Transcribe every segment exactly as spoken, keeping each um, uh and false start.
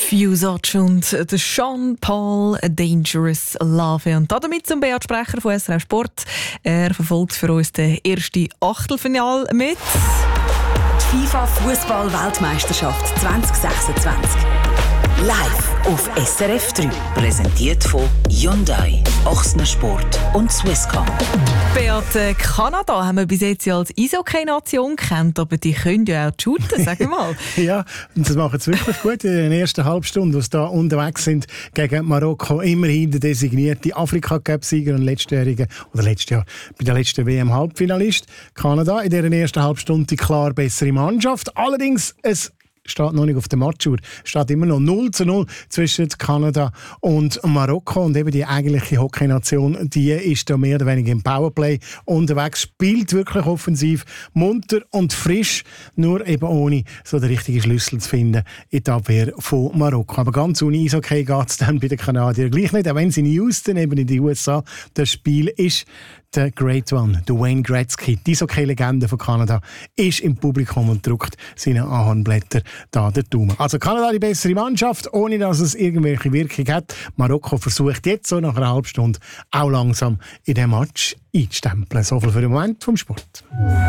Fusage und der Sean Paul, A Dangerous Love. Und damit zum Beat Sprecher von S R F Sport. Er verfolgt für uns den ersten Achtelfinal mit. Die FIFA-Fußball-Weltmeisterschaft zwanzig sechsundzwanzig. Live auf S R F drei. Präsentiert von Hyundai, Ochsner Sport und Swisscom. Beat, Kanada haben wir bis jetzt ja als Eishockey-Nation gekannt, aber die können ja auch shooten, sag mal. Ja, und das machen sie wirklich gut in der ersten Halbstunde, wo sie da unterwegs sind gegen Marokko. Immerhin der designierte Afrika-Cup-Sieger und letztjährige, oder letztes Jahr bei der letzten W M-Halbfinalist. Kanada in dieser ersten Halbstunde die klar bessere Mannschaft. Allerdings es steht noch nicht auf der Matchuhr. Es steht immer noch null zu null zwischen Kanada und Marokko. Und eben die eigentliche Hockey-Nation, die ist da mehr oder weniger im Powerplay unterwegs, spielt wirklich offensiv, munter und frisch, nur eben ohne so den richtigen Schlüssel zu finden in der Abwehr von Marokko. Aber ganz ohne Eishockey geht es dann bei den Kanadiern gleich nicht, auch wenn sie in Houston, eben in den U S A, das Spiel ist. Der Great One, der Wayne Gretzky, die Eishockey-Legende von Kanada, ist im Publikum und drückt seine Ahornblätter da den Daumen. Also Kanada die bessere Mannschaft, ohne dass es irgendwelche Wirkung hat. Marokko versucht jetzt so nach einer halben Stunde auch langsam in den Match einzustempeln. So viel für den Moment vom Sport.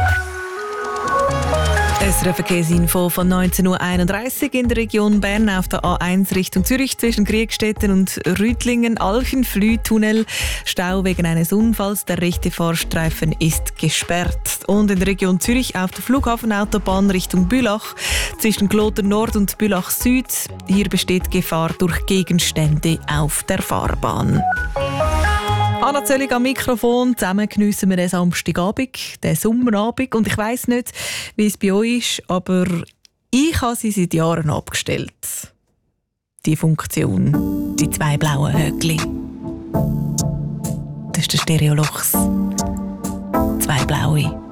Es eine Verkehrsinfo von neunzehn Uhr einunddreißig in der Region Bern auf der A eins Richtung Zürich zwischen Kriegstetten und Rüdlingen, Alchenflüh-Tunnel. Stau wegen eines Unfalls. Der rechte Fahrstreifen ist gesperrt. Und in der Region Zürich auf der Flughafenautobahn Richtung Bülach zwischen Kloten Nord und Bülach Süd. Hier besteht Gefahr durch Gegenstände auf der Fahrbahn. Anna Zöllig am Mikrofon. Zusammen geniessen wir den Samstagabend, den Sommerabend. Und ich weiss nicht, wie es bei euch ist, aber ich habe sie seit Jahren abgestellt. Die Funktion, die zwei blauen Höckli. Das ist der Stereolochs. Zwei blaue.